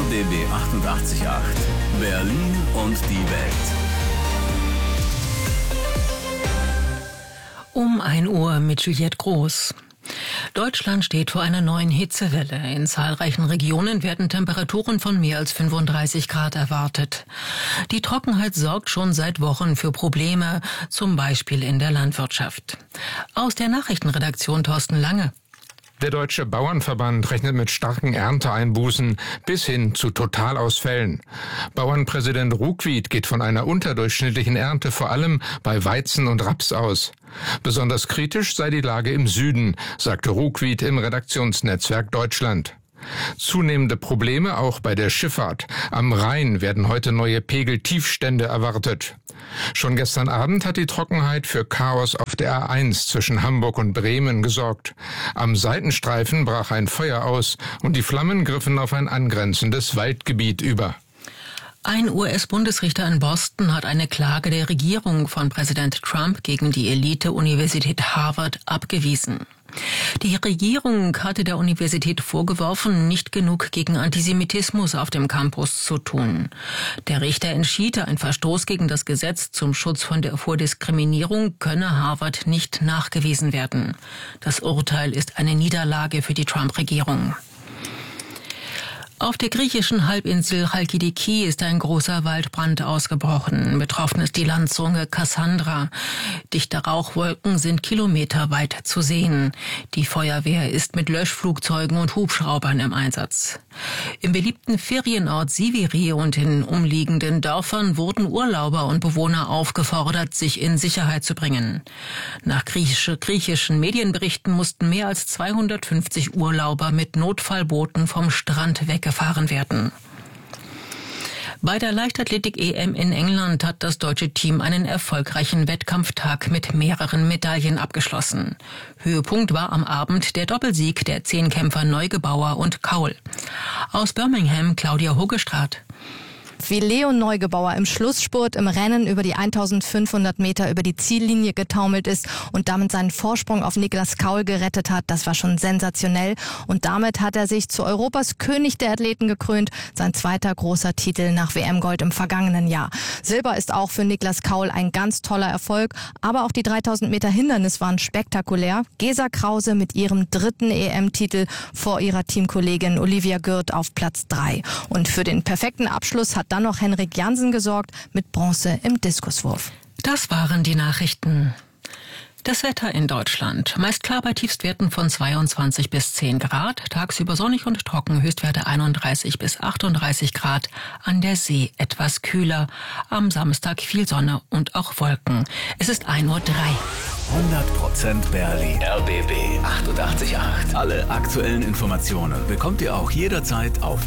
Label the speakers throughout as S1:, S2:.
S1: RBB 88.8 Berlin und die Welt.
S2: Um 1 Uhr mit Juliette Groß. Deutschland steht vor einer neuen Hitzewelle. In zahlreichen Regionen werden Temperaturen von mehr als 35 Grad erwartet. Die Trockenheit sorgt schon seit Wochen für Probleme, zum Beispiel in der Landwirtschaft. Aus der Nachrichtenredaktion Thorsten Lange.
S3: Der Deutsche Bauernverband rechnet mit starken Ernteeinbußen bis hin zu Totalausfällen. Bauernpräsident Ruckwied geht von einer unterdurchschnittlichen Ernte vor allem bei Weizen und Raps aus. Besonders kritisch sei die Lage im Süden, sagte Ruckwied im Redaktionsnetzwerk Deutschland. Zunehmende Probleme auch bei der Schifffahrt. Am Rhein werden heute neue Pegeltiefstände erwartet. Schon gestern Abend hat die Trockenheit für Chaos auf der A1 zwischen Hamburg und Bremen gesorgt. Am Seitenstreifen brach ein Feuer aus und die Flammen griffen auf ein angrenzendes Waldgebiet über.
S2: Ein US-Bundesrichter in Boston hat eine Klage der Regierung von Präsident Trump gegen die Elite-Universität Harvard abgewiesen. Die Regierung hatte der Universität vorgeworfen, nicht genug gegen Antisemitismus auf dem Campus zu tun. Der Richter entschied, ein Verstoß gegen das Gesetz zum Schutz vor Diskriminierung könne Harvard nicht nachgewiesen werden. Das Urteil ist eine Niederlage für die Trump-Regierung. Auf der griechischen Halbinsel Chalkidiki ist ein großer Waldbrand ausgebrochen. Betroffen ist die Landzunge Kassandra. Dichte Rauchwolken sind kilometerweit zu sehen. Die Feuerwehr ist mit Löschflugzeugen und Hubschraubern im Einsatz. Im beliebten Ferienort Siviri und in umliegenden Dörfern wurden Urlauber und Bewohner aufgefordert, sich in Sicherheit zu bringen. Nach griechischen Medienberichten mussten mehr als 250 Urlauber mit Notfallbooten vom Strand weggefahren werden. Bei der Leichtathletik-EM in England hat das deutsche Team einen erfolgreichen Wettkampftag mit mehreren Medaillen abgeschlossen. Höhepunkt war am Abend der Doppelsieg der Zehnkämpfer Neugebauer und Kaul. Aus Birmingham Claudia Hogestraat.
S4: Wie Leon Neugebauer im Schlussspurt im Rennen über die 1500 Meter über die Ziellinie getaumelt ist und damit seinen Vorsprung auf Niklas Kaul gerettet hat, das war schon sensationell. Und damit hat er sich zu Europas König der Athleten gekrönt, sein zweiter großer Titel nach WM-Gold im vergangenen Jahr. Silber ist auch für Niklas Kaul ein ganz toller Erfolg, aber auch die 3000 Meter Hindernis waren spektakulär. Gesa Krause mit ihrem 3. EM-Titel vor ihrer Teamkollegin Olivia Gürt auf Platz 3. Und für den perfekten Abschluss hat dann noch Henrik Jansen gesorgt mit Bronze im Diskuswurf.
S2: Das waren die Nachrichten. Das Wetter in Deutschland. Meist klar bei Tiefstwerten von 22 bis 10 Grad. Tagsüber sonnig und trocken. Höchstwerte 31 bis 38 Grad. An der See etwas kühler. Am Samstag viel Sonne und auch Wolken. Es ist 1:03 Uhr.
S1: 100% Berlin. RBB 88.8. Alle aktuellen Informationen bekommt ihr auch jederzeit auf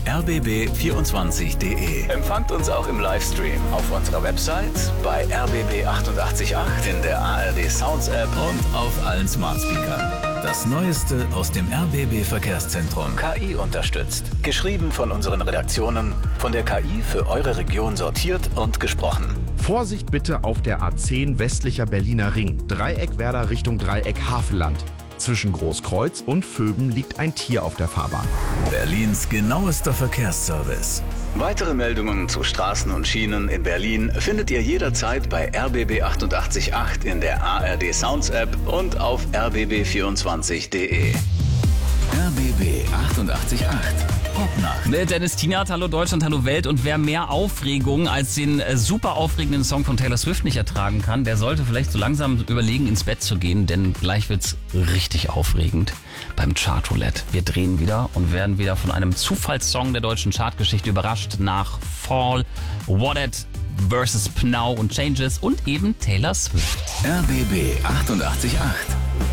S1: rbb24.de. Empfangt uns auch im Livestream auf unserer Website, bei RBB 88.8, in der ARD Sounds App und auf allen Smart Speakern. Das Neueste aus dem RBB Verkehrszentrum. KI unterstützt. Geschrieben von unseren Redaktionen, von der KI für eure Region sortiert und gesprochen.
S5: Vorsicht bitte auf der A10 westlicher Berliner Ring. Dreieckwerder Richtung Dreieck Havelland. Zwischen Großkreuz und Vöben liegt ein Tier auf der Fahrbahn.
S1: Berlins genauester Verkehrsservice. Weitere Meldungen zu Straßen und Schienen in Berlin findet ihr jederzeit bei RBB 88.8 in der ARD Sounds App und auf rbb24.de. RBB 88.8 Popnacht.
S6: Mit Dennis Tienert, hallo Deutschland, hallo Welt. Und wer mehr Aufregung als den super aufregenden Song von Taylor Swift nicht ertragen kann, der sollte vielleicht so langsam überlegen, ins Bett zu gehen, denn gleich wird's richtig aufregend beim Chartroulette. Wir drehen wieder und werden wieder von einem Zufallssong der deutschen Chartgeschichte überrascht nach Fall, What It vs. Pnau und Changes und eben Taylor Swift.
S1: RBB 88.8